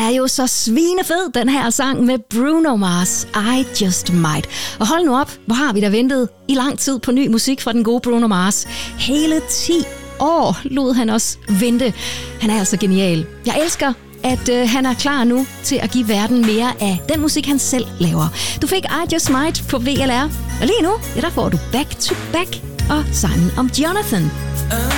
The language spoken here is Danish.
er jo så svinefed, den her sang med Bruno Mars, I Just Might. Og hold nu op, hvor har vi da ventet i lang tid på ny musik fra den gode Bruno Mars. Hele 10 år lod han os vente. Han er altså genial. Jeg elsker, at han er klar nu til at give verden mere af den musik, han selv laver. Du fik I Just Might på VLR, og lige nu, der får du Back to Back og sangen om Jonathan.